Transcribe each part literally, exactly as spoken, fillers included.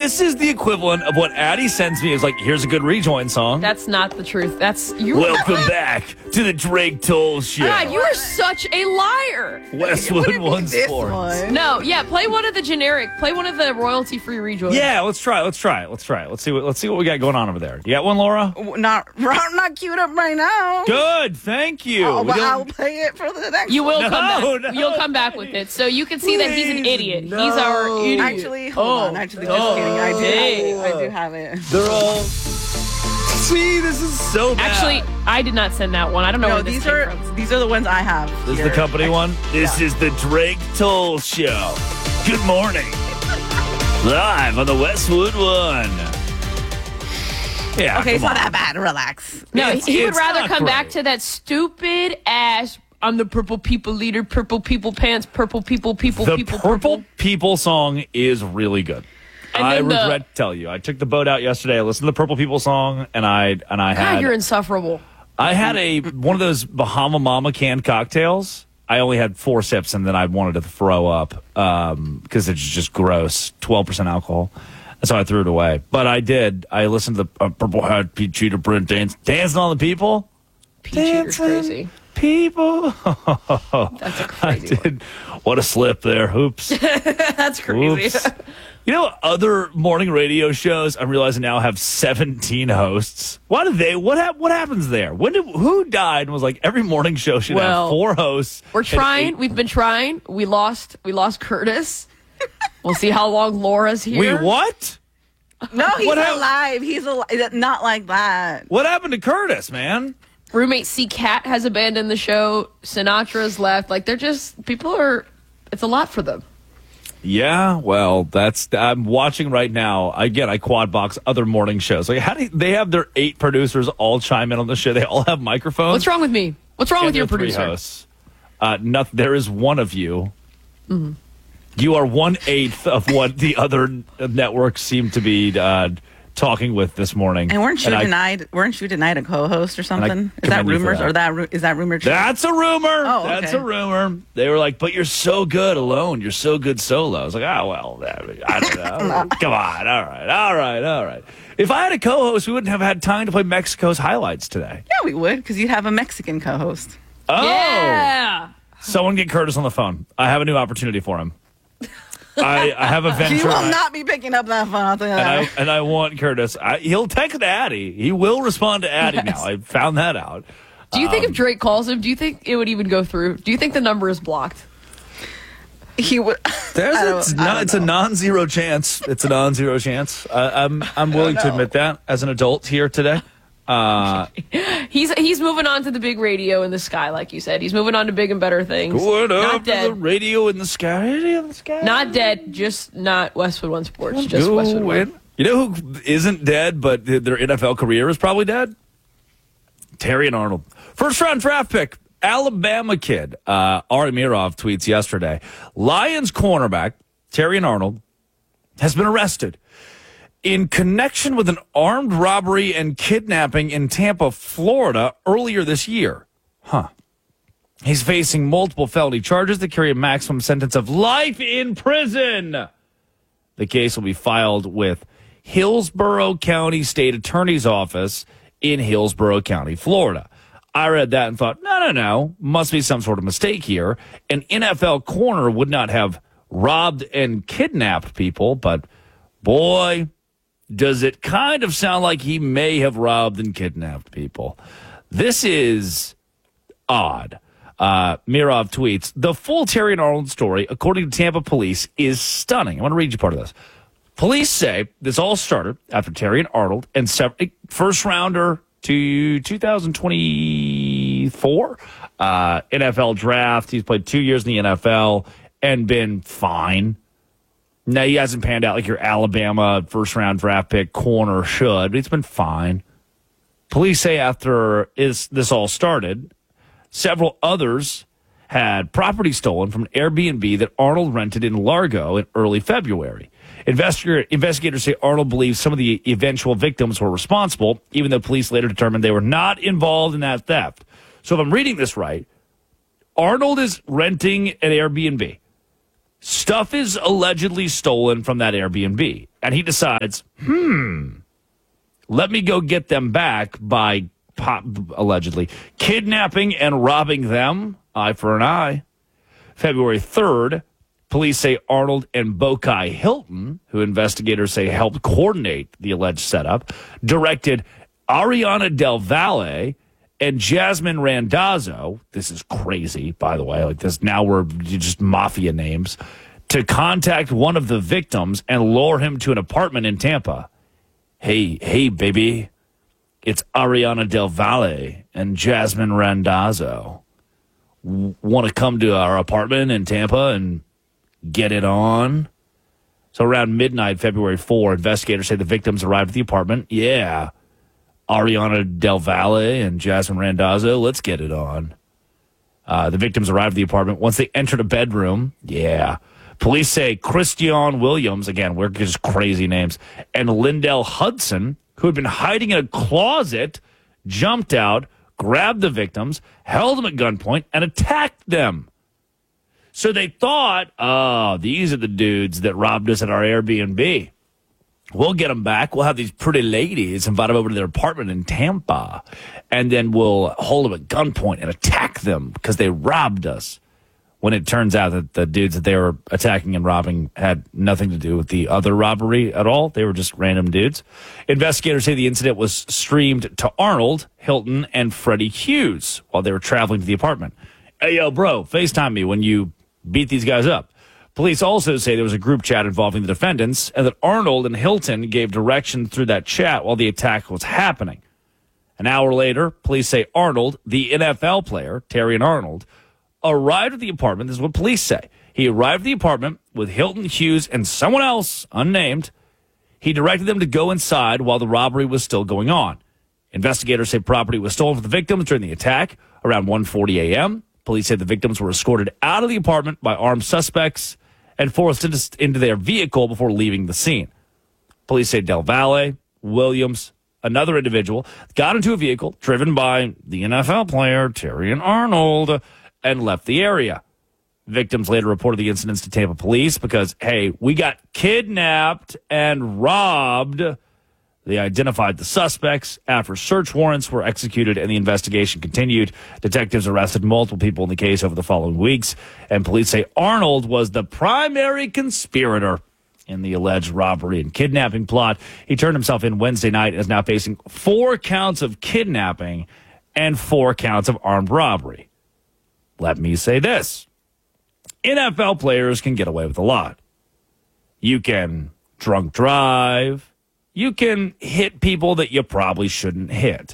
This is the equivalent of what Addie sends me is like, here's a good rejoin song. That's not the truth. That's you. Welcome back to the Drake Toll Show. God, you are such a liar. Westwood One Sports. One? No, yeah, play one of the generic. Play one of the royalty-free rejoins. Yeah, let's try. Let's try it. Let's try it. Let's see what. Let's see what we got going on over there. You got one, Laura? Not, I'm not queued up right now. Good, thank you. Oh, We but don't- I'll play it for the next You will No, come back. no, You'll come back with it, so you can see that he's an Please, idiot. no. He's our idiot. Actually, hold Oh. on. Actually, just Oh. kidding. I do, Dang. I do have it. They're all. See, this is so bad. Actually, I did not send that one. I don't know No, where this these came are from. these are the ones I have. this is here. the company one. This is the Drake Toll Show. Good morning. Live on the Westwood One. Yeah. Okay, it's come not on. that bad. Relax. No, It's- he would it's rather not come back great. to that stupid ass. I'm the purple people leader, purple people pants, purple people, people, The people, Purple People song is really good. And I then the- regret to tell you. I took the boat out yesterday. I listened to the Purple People song, and I and I God, had you're insufferable. I had a one of those Bahama Mama canned cocktails. I only had four sips, and then I wanted to throw up because it's just gross. Twelve percent alcohol, and so I threw it away. But I did. I listened to the uh, Purple Hat Pete Cheetah Print dance, dancing on the people. Peachy's crazy. People. That's a I crazy one. did. What a slip there. Oops. That's crazy. Oops. You know, other morning radio shows, I'm realizing now have seventeen hosts. Why do they? What hap- What happens there? When did who died and was like every morning show should Well, have four hosts? We're and trying. eight- We've been trying. We lost. We lost Curtis. We'll see how long Laura's here. Wait, what? No, he's What hap- alive. He's alive. Not like that. What happened to Curtis, man? Roommate C Cat has abandoned the show. Sinatra's left. Like they're just people are. It's a lot for them. Yeah, well, that's I'm watching right now. Again, I quad box other morning shows. Like, how do you- they have their eight producers all chime in on the show? They all have microphones. What's wrong with me? What's wrong And with your there are three producer? hosts. Uh, noth- there is one of you. Mm-hmm. You are one eighth of what the other networks seem to be uh, talking with this morning. And weren't you I- denied? Weren't you denied a co-host or something? Is that commend you for rumors that. or that ru- is that rumor true? That's a rumor. Oh, That's okay. a rumor. They were like, but you're so good alone. You're so good solo. I was like, oh, well, I don't know. Come on. All right. All right. All right. If I had a co-host, we wouldn't have had time to play Mexico's highlights today. Yeah, we would because you'd have a Mexican co-host. Oh. Yeah. Someone get Curtis on the phone. I have a new opportunity for him. I, I have a venture. He will I- not be picking up that phone. I'll tell you and I, that. and I want Curtis. I, he'll text Addie. He will respond to Addie Yes. now. I found that out. Do you think Um, if Drake calls him, do you think it would even go through? Do you think the number is blocked? He would. There's I a, don't- it's, I not, don't it's a know. non-zero chance. It's a non-zero chance. I, I'm I'm willing to know. admit that as an adult here today. Uh, He's he's moving on to the big radio in the sky, like you said. He's moving on to big and better things. going Not up to the dead. radio in the sky. Radio in the sky. Not dead, just not Westwood One Sports. Just Westwood One. Going. You know who isn't dead, but their N F L career is probably dead? Terry and Arnold. First round draft pick, Alabama kid. Uh, Ari Mirov tweets yesterday. Lions cornerback, Terry and Arnold, has been arrested in connection with an armed robbery and kidnapping in Tampa, Florida earlier this year. Huh. He's facing multiple felony charges that carry a maximum sentence of life in prison. The case will be filed with Hillsborough County State Attorney's Office in Hillsborough County, Florida. I read that and thought, no, no, no, must be some sort of mistake here. An N F L corner would not have robbed and kidnapped people, but boy, does it kind of sound like he may have robbed and kidnapped people. This is odd. Uh, Mirov tweets, the full Terry and Arnold story, according to Tampa police, is stunning. I want to read you part of this. Police say this all started after Terry and Arnold and several first rounder to two thousand twenty-four uh, N F L draft. He's played two years in the N F L and been fine. Now, he hasn't panned out like your Alabama first round draft pick corner should, but he's been fine. Police say after is, this all started, several others had property stolen from an Airbnb that Arnold rented in Largo in early February. Investigator, investigators say Arnold believes some of the eventual victims were responsible, even though police later determined they were not involved in that theft. So if I'm reading this right, Arnold is renting an Airbnb. Stuff is allegedly stolen from that Airbnb. and he decides, hmm, let me go get them back by, pop, allegedly, kidnapping and robbing them, eye for an eye. February third, police say Arnold and Bokai Hilton, who investigators say helped coordinate the alleged setup, directed Ariana Del Valle and Jasmine Randazzo, this is crazy, by the way, like this, now we're just mafia names, to contact one of the victims and lure him to an apartment in Tampa. Hey, hey, baby, it's Ariana Del Valle and Jasmine Randazzo. W- Want to come to our apartment in Tampa and get it on? So around midnight, February fourth, investigators say the victims arrived at the apartment. Yeah, Ariana Del Valle and Jasmine Randazzo, let's get it on. Uh, the victims arrived at the apartment. Once they entered a bedroom, yeah. Police say Christian Williams, again, we're just crazy names, and Lindell Hudson, who had been hiding in a closet, jumped out, grabbed the victims, held them at gunpoint, and attacked them. So they thought, oh, these are the dudes that robbed us at our Airbnb. We'll get them back. We'll have these pretty ladies, invite them over to their apartment in Tampa, and then we'll hold them at gunpoint and attack them because they robbed us. When it turns out that the dudes that they were attacking and robbing had nothing to do with the other robbery at all. They were just random dudes. Investigators say the incident was streamed to Arnold, Hilton, and Freddie Hughes while they were traveling to the apartment. Hey, yo, bro, FaceTime me when you beat these guys up. Police also say there was a group chat involving the defendants and that Arnold and Hilton gave direction through that chat while the attack was happening. An hour later, police say Arnold, the N F L player, Terrion Arnold, arrived at the apartment. This is what police say. He arrived at the apartment with Hilton, Hughes, and someone else, unnamed. He directed them to go inside while the robbery was still going on. Investigators say property was stolen from the victims during the attack around one forty a.m. Police say the victims were escorted out of the apartment by armed suspects and forced into, into their vehicle before leaving the scene. Police say Del Valle, Williams, another individual, got into a vehicle driven by the N F L player, Terrion Arnold, and left the area. Victims later reported the incidents to Tampa police because, hey, we got kidnapped and robbed. They identified the suspects after search warrants were executed and the investigation continued. Detectives arrested multiple people in the case over the following weeks, and police say Arnold was the primary conspirator in the alleged robbery and kidnapping plot. He turned himself in Wednesday night and is now facing four counts of kidnapping and four counts of armed robbery. Let me say this. N F L players can get away with a lot. You can drunk drive. You can hit people that you probably shouldn't hit.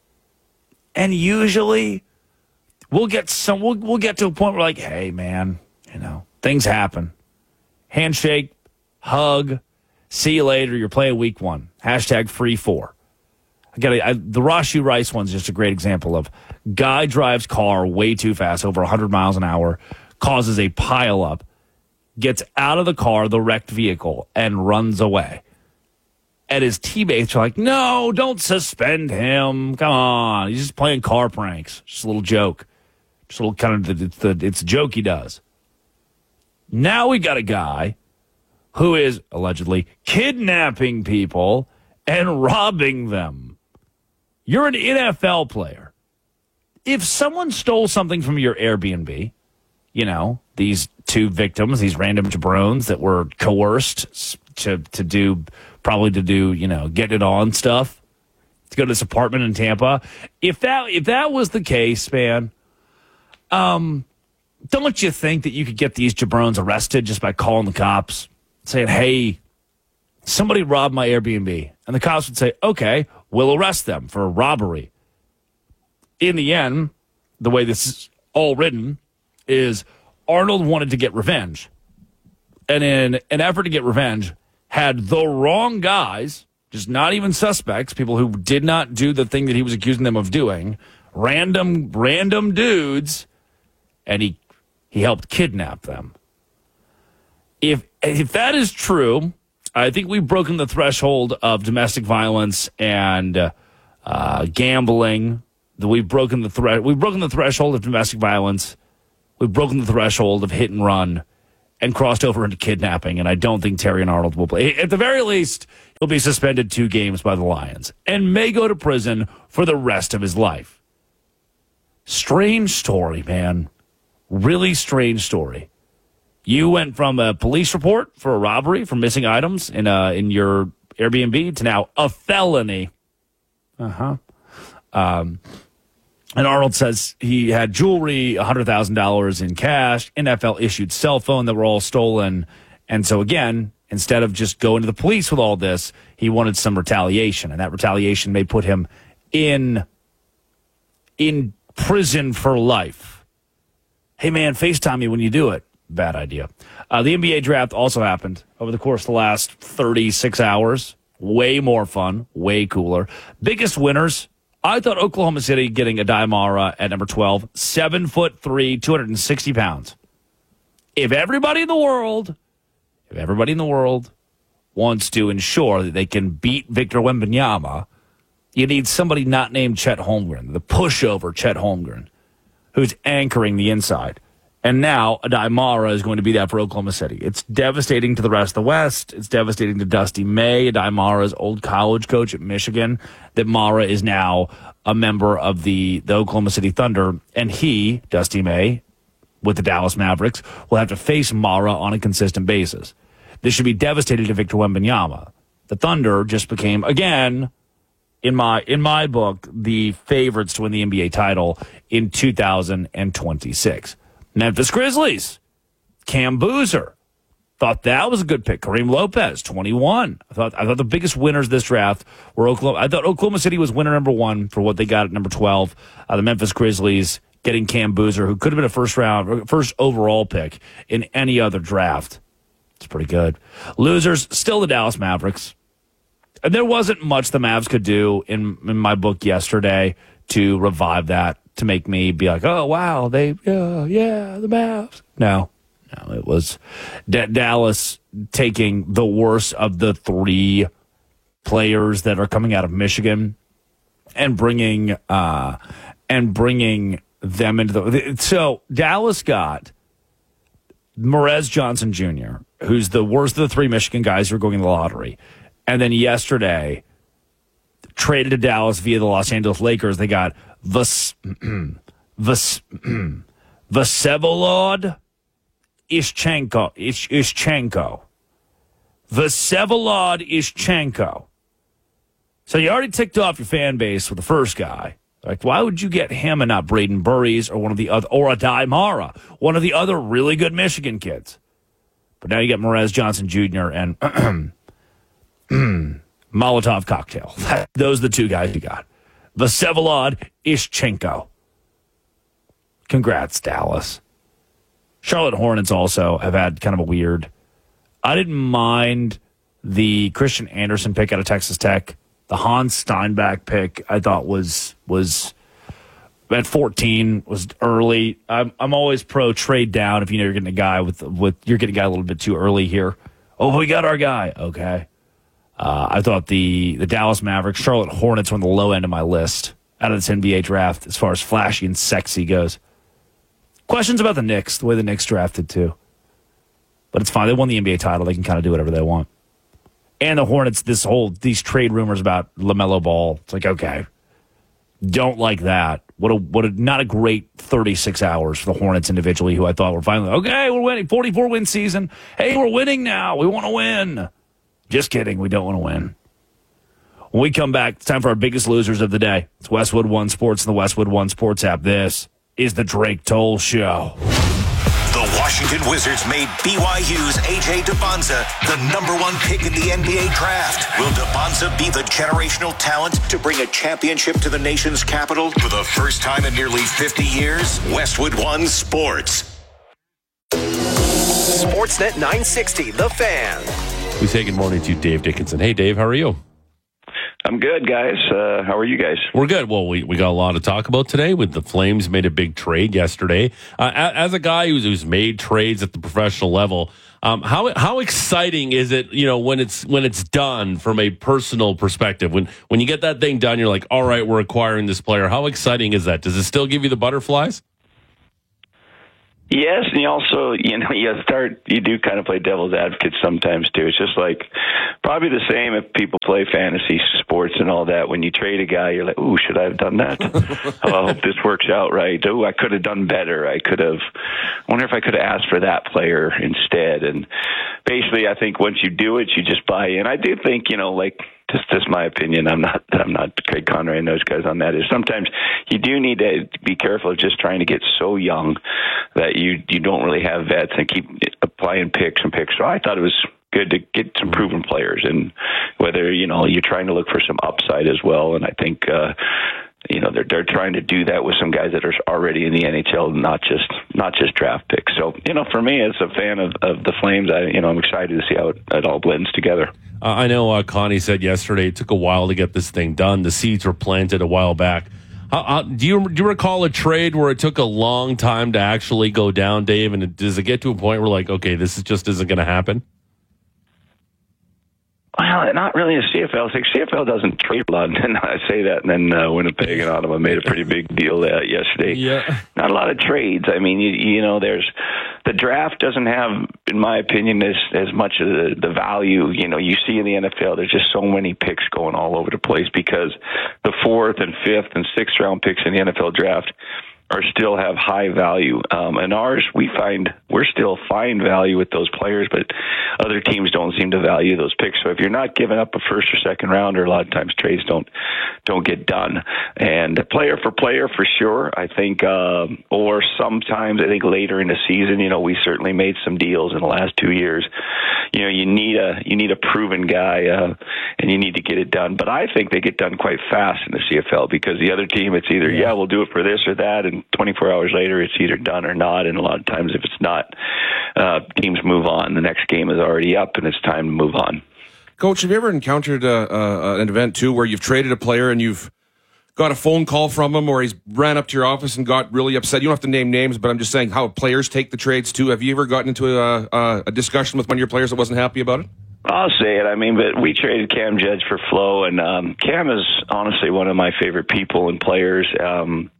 And usually we'll get some we'll, we'll get to a point where like, hey man, you know, things happen. Handshake, hug, see you later, you're playing week one. Hashtag free four. I got I, the Rashee Rice one's just a great example of guy drives car way too fast, over one hundred miles an hour, causes a pileup, gets out of the car, the wrecked vehicle, and runs away. And his teammates are like, no, don't suspend him. Come on. He's just playing car pranks. Just a little joke. Just a little kind of, it's, the, it's a joke he does. Now we got a guy who is allegedly kidnapping people and robbing them. You're an N F L player. If someone stole something from your Airbnb, you know, these two victims, these random jabrones that were coerced to to do, probably to do, you know, get it on stuff, to go to this apartment in Tampa. If that if that was the case, man, um, don't you think that you could get these jabrones arrested just by calling the cops, saying, hey, somebody robbed my Airbnb? And the cops would say, okay, we'll arrest them for robbery. In the end, the way this is all written is Arnold wanted to get revenge. And in an effort to get revenge, had the wrong guys, just not even suspects, people who did not do the thing that he was accusing them of doing, random, random dudes, and he he helped kidnap them. If if that is true, I think we've broken the threshold of domestic violence and uh, gambling. We've broken the thre- We've broken the threshold of domestic violence. We've broken the threshold of hit and run, and crossed over into kidnapping, and I don't think Terrion Arnold will play. At the very least, he'll be suspended two games by the Lions and may go to prison for the rest of his life. Strange story, man. Really strange story. You went from a police report for a robbery for missing items in uh, in your Airbnb to now a felony. Uh-huh. Um, and Arnold says he had jewelry, one hundred thousand dollars in cash, N F L-issued cell phone that were all stolen. And so, again, instead of just going to the police with all this, he wanted some retaliation. And that retaliation may put him in, in prison for life. Hey, man, FaceTime me when you do it. Bad idea. Uh, the N B A draft also happened over the course of the last thirty-six hours. Way more fun, way cooler. Biggest winners, I thought Oklahoma City getting Adai Mara at number twelve, seven foot three, two hundred sixty pounds. If everybody in the world, if everybody in the world wants to ensure that they can beat Victor Wembanyama, you need somebody not named Chet Holmgren, the pushover Chet Holmgren, who's anchoring the inside. And now Adai Mara is going to be that for Oklahoma City. It's devastating to the rest of the West. It's devastating to Dusty May, Adai Mara's old college coach at Michigan, that Mara is now a member of the, the Oklahoma City Thunder. And he, Dusty May, with the Dallas Mavericks, will have to face Mara on a consistent basis. This should be devastating to Victor Wembanyama. The Thunder just became, again, in my in my book, the favorites to win the N B A title in two thousand twenty-six. Memphis Grizzlies, Cam Boozer. Thought that was a good pick. Kareem Lopez, twenty-one. I thought I thought the biggest winners of this draft were Oklahoma. I thought Oklahoma City was winner number one for what they got at number twelve. Uh, the Memphis Grizzlies getting Cam Boozer, who could have been a first round, first overall pick in any other draft. It's pretty good. Losers, still the Dallas Mavericks. And there wasn't much the Mavs could do in, in my book yesterday to revive that, to make me be like, oh, wow, they, yeah, yeah, the Mavs. No, no, it was D- Dallas taking the worst of the three players that are coming out of Michigan and bringing, uh, and bringing them into the. So Dallas got Morez Johnson Junior, who's the worst of the three Michigan guys who are going in the lottery. And then yesterday, traded to Dallas via the Los Angeles Lakers, they got Vas, Vas, Vsevolod Ishchenko. Ish, Ishchenko. Vsevolod Ishchenko. So you already ticked off your fan base with the first guy. Like, why would you get him and not Braden Burries or one of the other, or Adai Mara, one of the other really good Michigan kids? But now you get Morez Johnson Junior and Molotov cocktail. Those are the two guys you got. Vsevolod Ishchenko. Congrats, Dallas. Charlotte Hornets also have had kind of a weird. I didn't mind the Christian Anderson pick out of Texas Tech. The Hans Steinbach pick I thought was was at fourteen was early. I'm I'm always pro trade down if you know you're getting a guy with with you're getting a guy a little bit too early here. Oh, we got our guy. Okay. Uh, I thought the the Dallas Mavericks, Charlotte Hornets were on the low end of my list out of this N B A draft as far as flashy and sexy goes. Questions about the Knicks, the way the Knicks drafted too. But it's fine. They won the N B A title. They can kind of do whatever they want. And the Hornets, this whole, these trade rumors about LaMelo Ball. It's like, okay, don't like that. What a, what a, not a great thirty-six hours for the Hornets individually, who I thought were finally, okay, we're winning, forty-four win season. Hey, we're winning now. We want to win. Just kidding. We don't want to win. When we come back, it's time for our biggest losers of the day. It's Westwood One Sports and the Westwood One Sports app. This is the Drake Toll Show. The Washington Wizards made B Y U's A J Debonza the number one pick in the N B A draft. Will Debonza be the generational talent to bring a championship to the nation's capital for the first time in nearly fifty years? Westwood One Sports. Sportsnet nine sixty, The Fan. We say good morning to Dave Dickinson. Hey, Dave, how are you? I'm good, guys. Uh, how are you guys? We're good. Well, we, we got a lot to talk about today. With the Flames made a big trade yesterday. Uh, as a guy who's, who's made trades at the professional level, um, how how exciting is it? You know, when it's when it's done from a personal perspective. When when you get that thing done, you're like, all right, we're acquiring this player. How exciting is that? Does it still give you the butterflies? Yes, and you also, you know, you start, you do kind of play devil's advocate sometimes too. It's just like probably the same if people play fantasy sports and all that. When you trade a guy, you're like, ooh, should I have done that? Oh, I hope this works out right. Oh, I could have done better. I could have, I wonder if I could have asked for that player instead. And basically, I think once you do it, you just buy in. I do think, you know, like, Just, just my opinion. I'm not. I'm not Craig Conroy and those guys on that. Is sometimes you do need to be careful of just trying to get so young that you you don't really have vets and keep applying picks and picks. So I thought it was good to get some proven players, and whether you know you're trying to look for some upside as well. And I think uh, you know they're they're trying to do that with some guys that are already in the N H L, not just not just draft picks. So you know, for me as a fan of, of the Flames, I you know I'm excited to see how it, it all blends together. Uh, I know uh, Connie said yesterday it took a while to get this thing done. The seeds were planted a while back. Uh, uh, do you do you recall a trade where it took a long time to actually go down, Dave? And it, does it get to a point where like, okay, this is just isn't going to happen? Well, not really in C F L. Like C F L doesn't trade a lot, and I say that, and then uh, Winnipeg and Ottawa made a pretty big deal uh, yesterday. Yeah, not a lot of trades. I mean, you, you know, there's the draft doesn't have, in my opinion, as as much of the, the value. You know, you see in the N F L, there's just so many picks going all over the place because the fourth and fifth and sixth round picks in the N F L draft are still have high value. Um, and ours, we find we're still find value with those players, but other teams don't seem to value those picks. So if you're not giving up a first or second rounder, a lot of times trades don't don't get done. And player for player, for sure, I think, um, or sometimes I think later in the season, you know, we certainly made some deals in the last two years. You know, you need a you need a proven guy, uh, and you need to get it done. But I think they get done quite fast in the C F L because the other team, it's either yeah, we'll do it for this or that, and twenty-four hours later, it's either done or not. And a lot of times, if it's not, uh, teams move on. The next game is already up, and it's time to move on. Coach, have you ever encountered uh, uh, an event, too, where you've traded a player and you've got a phone call from him, or he's ran up to your office and got really upset? You don't have to name names, but I'm just saying how players take the trades, too. Have you ever gotten into a, a, a discussion with one of your players that wasn't happy about it? I'll say it. I mean, but we traded Cam Judge for Flo, and um, Cam is honestly one of my favorite people and players. Um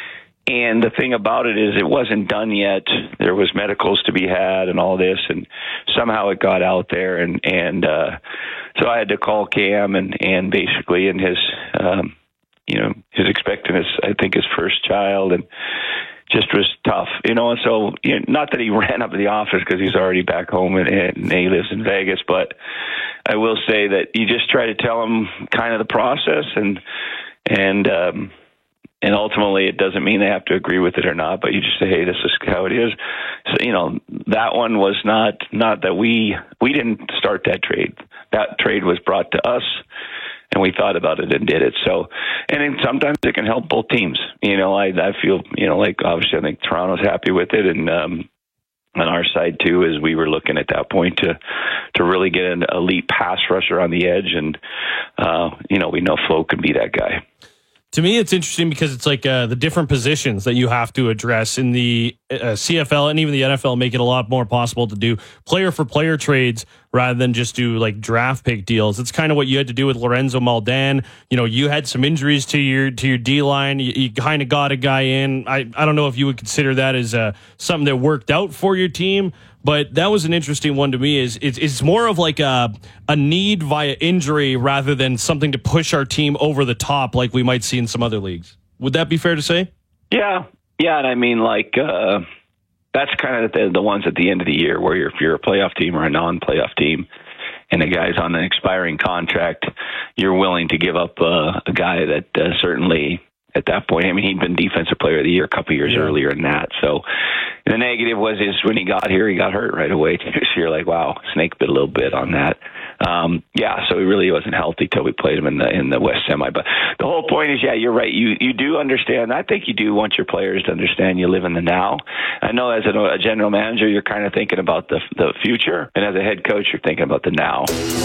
And the thing about it is it wasn't done yet. There was medicals to be had and all this, and somehow it got out there. And, and uh, so I had to call Cam and, and basically in his, um, you know, his expecting his, I think his first child, and just was tough, you know. And so, you know, not that he ran up to the office because he's already back home and, and he lives in Vegas, but I will say that you just try to tell him kind of the process, and, and, um, And ultimately, it doesn't mean they have to agree with it or not, but you just say, hey, this is how it is. So, you know, that one was not, not that we, we didn't start that trade. That trade was brought to us, and we thought about it and did it. So, and then sometimes it can help both teams. You know, I, I feel, you know, like obviously I think Toronto's happy with it. And, um, on our side too, is we were looking at that point to, to really get an elite pass rusher on the edge. And, uh, you know, we know Flo can be that guy. To me, it's interesting because it's like uh, the different positions that you have to address in the uh, C F L and even the N F L make it a lot more possible to do player for player trades rather than just do like draft pick deals. It's kind of what you had to do with Lorenzo Maldan. You know, you had some injuries to your to your D line. You, you kind of got a guy in. I, I don't know if you would consider that as uh, something that worked out for your team. But that was an interesting one to me. Is it's, it's more of like a a need via injury rather than something to push our team over the top like we might see in some other leagues. Would that be fair to say? Yeah, yeah, and I mean like uh, that's kind of the the ones at the end of the year where you're, if you're a playoff team or a non-playoff team, and the guy's on an expiring contract, you're willing to give up uh, a guy that uh, certainly. At that point, I mean, he'd been Defensive Player of the Year a couple years yeah. earlier than that. So the negative was is when he got here, he got hurt right away. So you're like, wow, snake bit a little bit on that. Um, yeah, so he really wasn't healthy till we played him in the in the West Semi. But the whole point is, yeah, you're right. You you do understand. I think you do want your players to understand you live in the now. I know as a, a general manager, you're kind of thinking about the the future, and as a head coach, you're thinking about the now.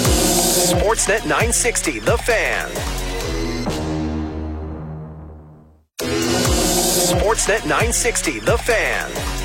Sportsnet nine sixty, The Fan. Sportsnet nine sixty, The Fan.